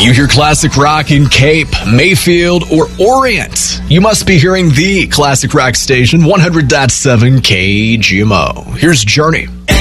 You hear classic rock in Cape, Mayfield, or Orient. You must be hearing the classic rock station, 100.7 KGMO. Here's Journey.